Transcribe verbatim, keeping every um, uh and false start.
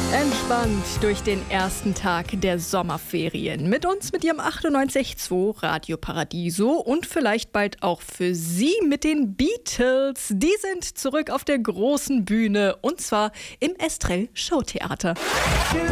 Entspannt durch den ersten Tag der Sommerferien. Mit uns mit ihrem achtundneunzig Komma zwei Radio Paradiso und vielleicht bald auch für Sie mit den Beatles. Die sind zurück auf der großen Bühne und zwar im Estrell Showtheater.